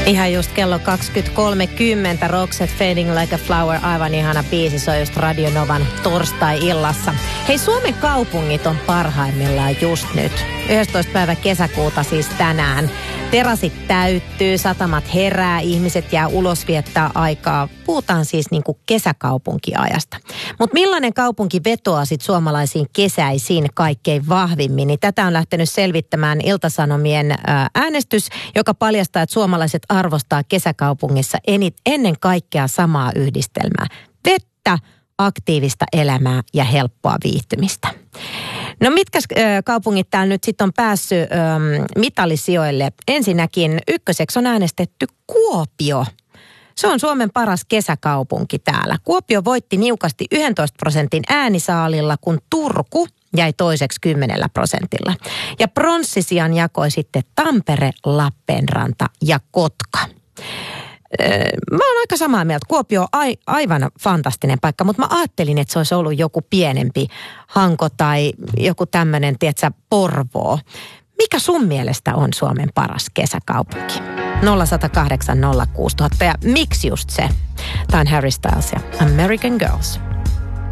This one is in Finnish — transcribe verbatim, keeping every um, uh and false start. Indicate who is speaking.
Speaker 1: Ihan just kello kaksikymmentä kolmekymmentä, Roxette Fading Like a Flower, aivan ihana biisi, se on just Radio Novan torstai-illassa. Hei, Suomen kaupungit on parhaimmillaan just nyt. yhdestoista päivä kesäkuuta siis tänään. Terasit täyttyy, satamat herää, ihmiset jää ulos viettää aikaa. Puhutaan siis niin kuin kesäkaupunkiajasta. Mutta millainen kaupunki vetoaa sit suomalaisiin kesäisiin kaikkein vahvimmin? Niin tätä on lähtenyt selvittämään Ilta-Sanomien äänestys, joka paljastaa, että suomalaiset arvostaa kesäkaupungissa ennen kaikkea samaa yhdistelmää. Vettä, aktiivista elämää ja helppoa viihtymistä. No mitkä kaupungit täällä nyt sitten on päässyt ähm, mitallisijoille? Ensinnäkin ykköseksi on äänestetty Kuopio. Se on Suomen paras kesäkaupunki täällä. Kuopio voitti niukasti yksitoista prosentin äänisaalilla, kun Turku jäi toiseksi kymmenellä prosentilla. Ja pronssisijan jakoi sitten Tampere, Lappeenranta ja Kotka. Mä oon aika samaa mieltä. Kuopio on ai, aivan fantastinen paikka, mutta mä ajattelin, että se olisi ollut joku pienempi Hanko tai joku tämmöinen, tiedätkö, Porvoo. Mikä sun mielestä on Suomen paras kesäkaupunki? nolla yksi nolla kahdeksan nolla kuusi nolla nolla ja miksi just se? Tämä on Harry Styles ja American Girls.